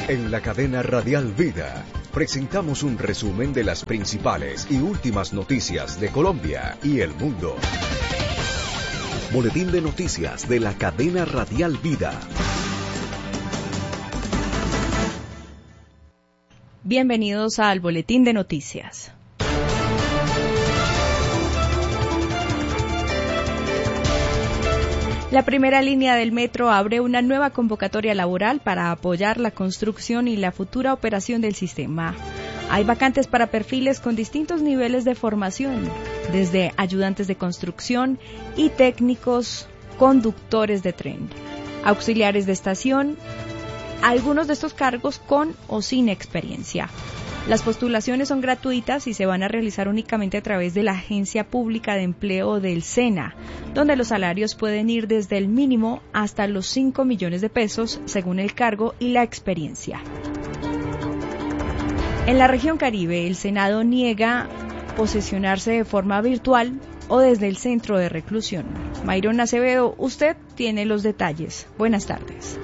En la cadena Radial Vida presentamos un resumen de las principales y últimas noticias de Colombia y el mundo. Boletín de noticias de la cadena Radial Vida. Bienvenidos al Boletín de Noticias. La primera línea del metro abre una nueva convocatoria laboral para apoyar la construcción y la futura operación del sistema. Hay vacantes para perfiles con distintos niveles de formación, desde ayudantes de construcción y técnicos conductores de tren, auxiliares de estación, algunos de estos cargos con o sin experiencia. Las postulaciones son gratuitas y se van a realizar únicamente a través de la Agencia Pública de Empleo del SENA, donde los salarios pueden ir desde el mínimo hasta los 5 millones de pesos según el cargo y la experiencia. En la región Caribe, el Senado niega posesionarse de forma virtual o desde el centro de reclusión. Mayron Acevedo, usted tiene los detalles. Buenas tardes.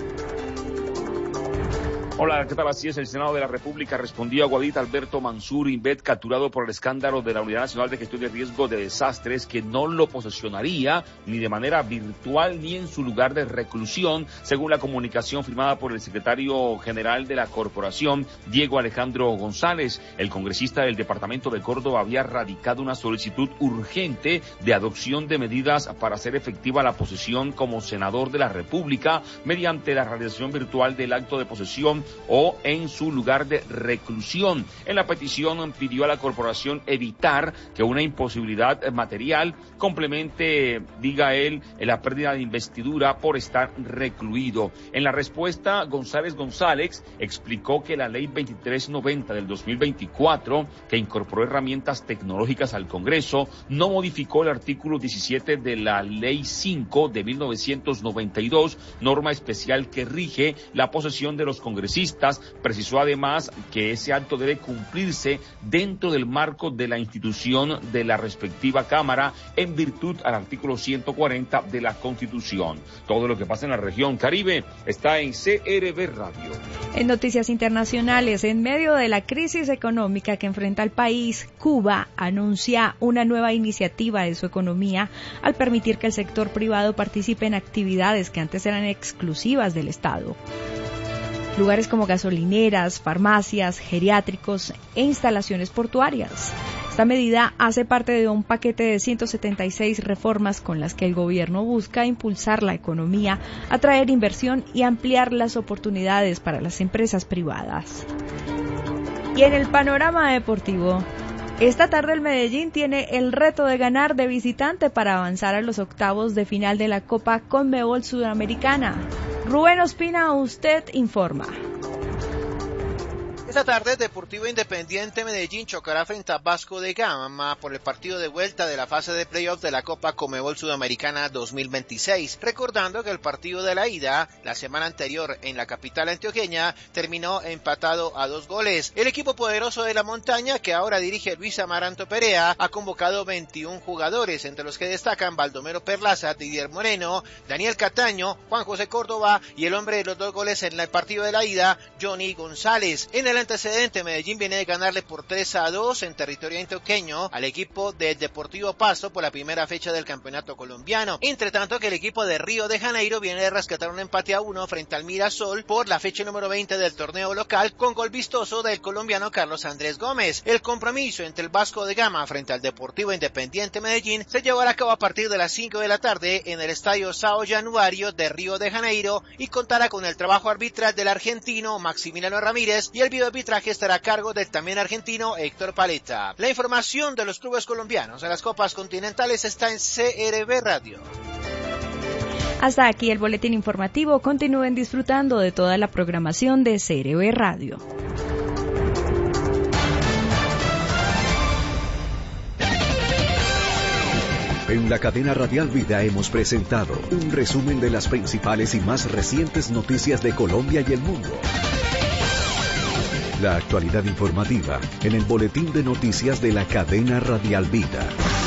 Hola, ¿qué tal? Así es, el Senado de la República respondió a Guaidita Alberto Mansur Invet, capturado por el escándalo de la Unidad Nacional de Gestión de Riesgo de Desastres, que no lo posesionaría ni de manera virtual ni en su lugar de reclusión, según la comunicación firmada por el secretario general de la corporación, Diego Alejandro González. El congresista del departamento de Córdoba había radicado una solicitud urgente de adopción de medidas para hacer efectiva la posesión como senador de la República mediante la realización virtual del acto de posesión o en su lugar de reclusión. En la petición pidió a la corporación evitar que una imposibilidad material complemente, diga él, la pérdida de investidura por estar recluido. En la respuesta, González explicó que la ley 2390 del 2024, que incorporó herramientas tecnológicas al Congreso, no modificó el artículo 17 de la ley 5 de 1992, norma especial que rige la posesión de los congresistas. Precisó además que ese acto debe cumplirse dentro del marco de la institución de la respectiva Cámara en virtud al artículo 140 de la Constitución. Todo lo que pasa en la región Caribe está en CRB Radio. En noticias internacionales, en medio de la crisis económica que enfrenta el país, Cuba anuncia una nueva iniciativa de su economía al permitir que el sector privado participe en actividades que antes eran exclusivas del Estado. Lugares como gasolineras, farmacias, geriátricos e instalaciones portuarias. Esta medida hace parte de un paquete de 176 reformas con las que el gobierno busca impulsar la economía, atraer inversión y ampliar las oportunidades para las empresas privadas. Y en el panorama deportivo, esta tarde el Medellín tiene el reto de ganar de visitante para avanzar a los octavos de final de la Copa Conmebol Sudamericana. Rubén Ospina, usted informa. Esta tarde, Deportivo Independiente Medellín chocará frente a Vasco da Gama por el partido de vuelta de la fase de playoff de la Copa Conmebol Sudamericana 2026. Recordando que el partido de la ida, la semana anterior en la capital antioqueña, terminó empatado a 2 goles. El equipo poderoso de la montaña, que ahora dirige Luis Amaranto Perea, ha convocado 21 jugadores, entre los que destacan Baldomero Perlaza, Didier Moreno, Daniel Cataño, Juan José Córdoba y el hombre de los 2 goles en el partido de la ida, Johnny González. En el antecedente, Medellín viene de ganarle por 3-2 en territorio antioqueño al equipo del Deportivo Pasto por la primera fecha del campeonato colombiano. Entre tanto que el equipo de Río de Janeiro viene de rescatar un empate a 1 frente al Mirasol por la fecha número 20 del torneo local con gol vistoso del colombiano Carlos Andrés Gómez. El compromiso entre el Vasco da Gama frente al Deportivo Independiente Medellín se llevará a cabo a partir de las 5 de la tarde en el estadio Sao Januario de Río de Janeiro y contará con el trabajo arbitral del argentino Maximiliano Ramírez y el videoarbitraje estará a cargo del también argentino Héctor Paletta. La información de los clubes colombianos en las copas continentales está en CRB Radio. Hasta aquí el boletín informativo. Continúen disfrutando de toda la programación de CRB Radio. En la cadena Radial Vida hemos presentado un resumen de las principales y más recientes noticias de Colombia y el mundo. La actualidad informativa en el boletín de noticias de la cadena Radial Vida.